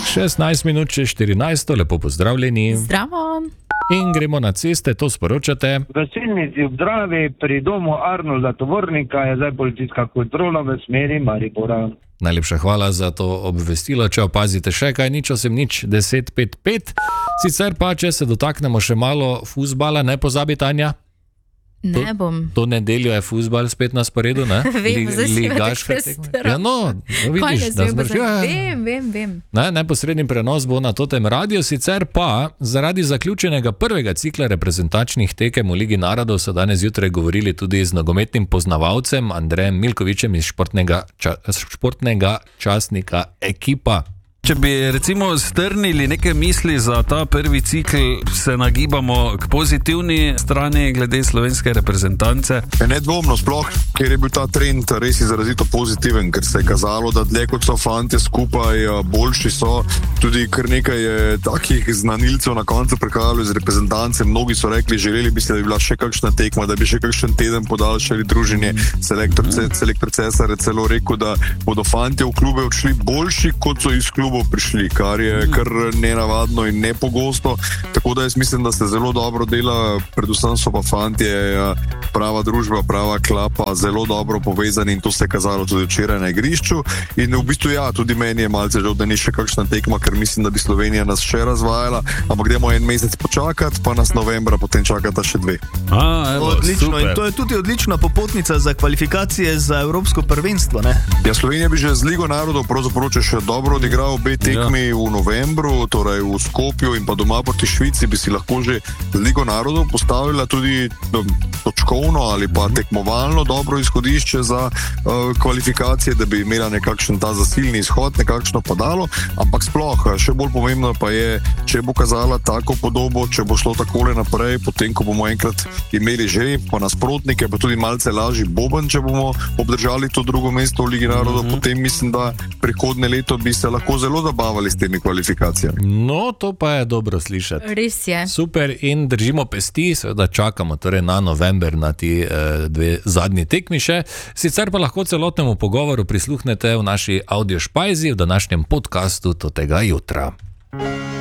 16 minut čez 14, lepo pozdravljeni. Zdravo. In gremo na ceste, to sporočate. V Selnici ob Dravi pri domu Arnolda Tovornika je zdaj policijska kontrola v smeri Maribora. Najlepša hvala za to obvestilo, če opazite še kaj, nič 1055. Sicer pa, če se dotaknemo še malo fuzbala, ne pozabi, Tanja. Ne bom. To nedeljo je fuzbal spet na sporedu, ne? Vem, zdaj si me Ligaška tako tekma. prestara. Ja, no, vidiš, da Vem. Neposredni prenos bo na Totem radiju, sicer pa zaradi zaključenega prvega cikla reprezentančnih tekem v Ligi narodov so danes zjutraj govorili tudi z nogometnim poznavalcem Andrejem Milkovičem iz športnega časnika Ekipa. Če bi recimo strnili neke misli za ta prvi cikl, se nagibamo k pozitivni strani glede slovenske reprezentance. Nedvomno sploh, ker je bil ta trend res izrazito pozitiven, ker se je kazalo, da dlje kot so fantje skupaj, boljši so. Tudi kar nekaj je takih znanilcev na koncu prihajalo iz reprezentance. Mnogi so rekli, želeli bi se, da bi bila še kakšna tekma, da bi še kakšen teden podaljšali druženje. Selektor Cesar je celo rekel, da bodo fantje v klube odšli boljši, kot so iz klubov prišli, kar je kar nenavadno in nepogosto. Tako da jaz mislim, da se zelo dobro dela, predvsem so pa fantje prava družba, prava klapa, zelo dobro povezani in to se je kazalo tudi včeraj na igrišču. In v bistvu tudi meni je malce žal, da ni še kakšna tekma, ker mislim, da bi Slovenija nas še razvajala, ampak gremo en mesec počakati, pa nas novembra potem čakata še 2. Odlično, super. In to je tudi odlična popotnica za kvalifikacije za Evropsko prvenstvo, ne? Ja, Slovenija bi že z Ligo narodov pravzaprav še dobro odigral obe tekmi v novembru, torej v Skopju in pa doma proti Švici bi si lahko že z Ligo narodov postavila tudi točkovno ali pa tekmovalno dobro izhodišče za kvalifikacije, da bi imela nekakšen ta zasilni izhod, nekakšno padalo, ampak sploh, še bolj pomembno pa je, če bo kazala tako podobo, če bo šlo takole naprej, potem, ko bomo enkrat imeli že pa nasprotnike, pa tudi malce lažji boben, če bomo obdržali to drugo mesto v Ligi narodov, potem mislim, da prihodnje leto bi se lahko zelo zabavali s temi kvalifikacijami. No, to pa je dobro slišati. Res je. Super, in držimo pesti, seveda čakamo torej na november, na ti dve zadnji tekmi še. Sicer pa lahko celotnemu pogovoru prisluhnete v naši audio špajzi v današnjem podcastu Totega jutra.